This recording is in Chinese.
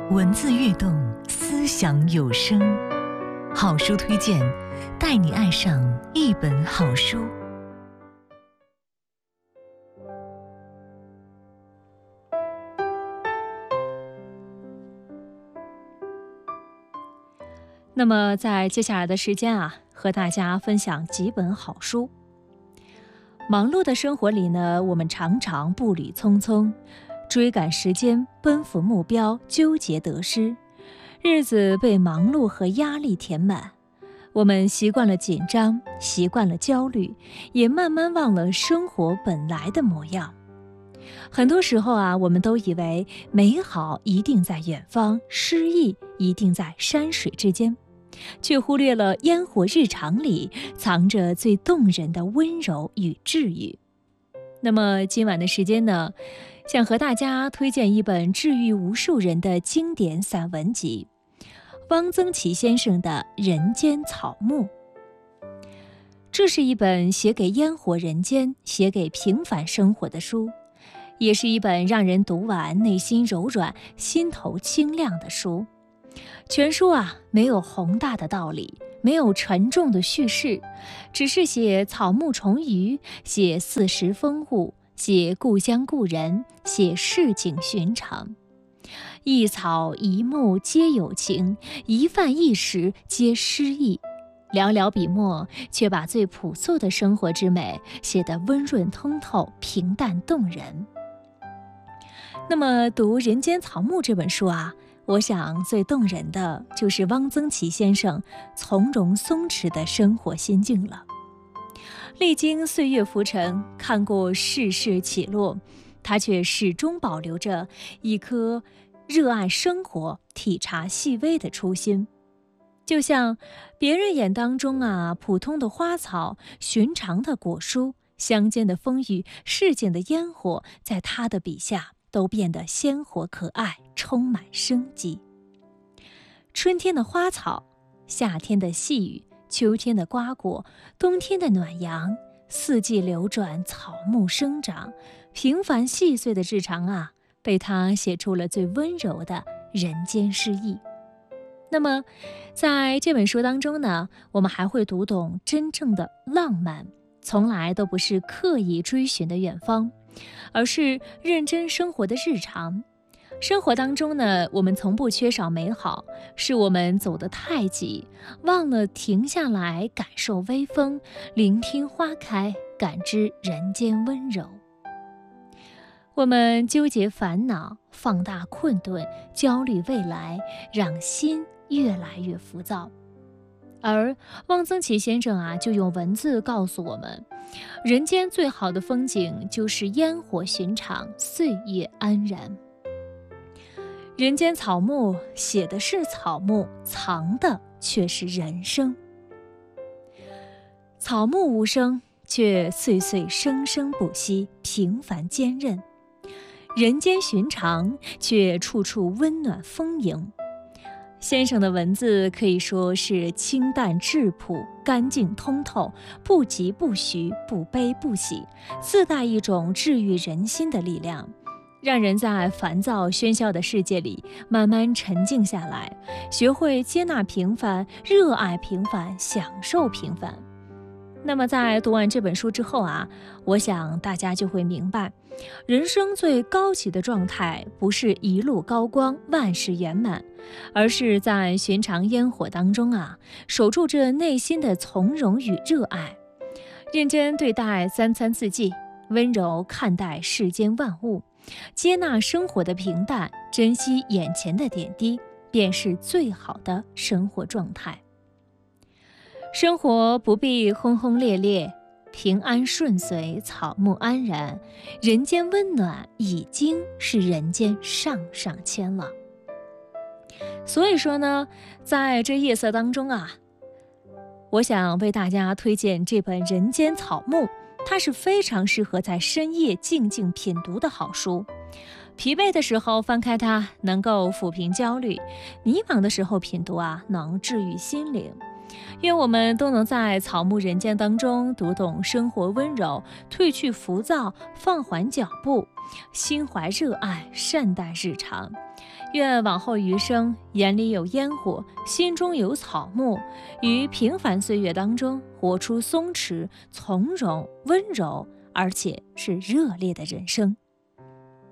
文字跃动，思想有声。好书推荐，带你爱上一本好书。 那么在接下来的时间和大家分享几本好书。忙碌的生活里呢，我们常常步履匆匆，追赶时间，奔赴目标，纠结得失，日子被忙碌和压力填满。我们习惯了紧张，习惯了焦虑，也慢慢忘了生活本来的模样。很多时候我们都以为美好一定在远方，诗意一定在山水之间，却忽略了烟火日常里藏着最动人的温柔与治愈。那么今晚的时间呢，想和大家推荐一本治愈无数人的经典散文集，汪曾祺先生的《人间草木》。这是一本写给烟火人间、写给平凡生活的书，也是一本让人读完内心柔软、心头清亮的书。全书没有宏大的道理，没有沉重的叙事，只是写草木虫鱼，写四时风物，写故乡故人，写市井寻常。一草一木皆有情，一饭一食皆诗意。寥寥笔墨，却把最朴素的生活之美写得温润通透，平淡动人。那么读《人间草木》这本书我想最动人的就是汪曾祺先生从容松弛的生活心境了。历经岁月浮沉，看过世事起落，他却始终保留着一颗热爱生活、体察细微的初心。就像别人眼当中普通的花草、寻常的果蔬、乡间的风雨、市井的烟火，在他的笔下都变得鲜活可爱，充满生机。春天的花草，夏天的细雨，秋天的瓜果，冬天的暖阳，四季流转，草木生长，平凡细碎的日常被他写出了最温柔的人间诗意。那么在这本书当中呢，我们还会读懂真正的浪漫，从来都不是刻意追寻的远方，而是认真生活的日常。生活当中呢，我们从不缺少美好，是我们走得太急，忘了停下来感受微风，聆听花开，感知人间温柔。我们纠结烦恼，放大困顿，焦虑未来，让心越来越浮躁。而汪曾祺先生就用文字告诉我们，人间最好的风景就是烟火寻常，岁月安然。人间草木写的是草木，藏的却是人生。草木无声，却岁岁生生不息，平凡坚韧。人间寻常，却处处温暖丰盈。先生的文字可以说是清淡质朴，干净通透，不疾不徐，不悲不喜，自带一种治愈人心的力量，让人在烦躁喧嚣的世界里慢慢沉静下来，学会接纳平凡，热爱平凡，享受平凡。那么在读完这本书之后我想大家就会明白，人生最高级的状态不是一路高光，万事圆满，而是在寻常烟火当中守住着内心的从容与热爱，认真对待三餐四季，温柔看待世间万物，接纳生活的平淡，珍惜眼前的点滴，便是最好的生活状态。生活不必轰轰烈烈，平安顺遂，草木安然，人间温暖已经是人间上上签了。所以说呢，在这夜色当中我想为大家推荐这本《人间草木》，它是非常适合在深夜静静品读的好书。疲惫的时候翻开它，能够抚平焦虑；迷茫的时候品读能治愈心灵。 愿我们都能在草木人间当中读懂生活温柔，褪去浮躁，放缓脚步，心怀热爱，善待日常。愿往后余生，眼里有烟火，心中有草木，于平凡岁月当中活出松弛、从容、温柔，而且是热烈的人生。